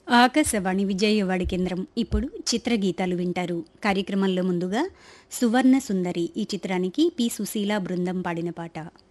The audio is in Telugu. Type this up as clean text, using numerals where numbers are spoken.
ఆకాశవాణి విజయవాడ కేంద్రం ఇప్పుడు చిత్రగీతాలు వింటారు. కార్యక్రమంలో ముందుగా సువర్ణ సుందరి ఈ చిత్రానికి పి సుశీల బృందం పాడిన పాట.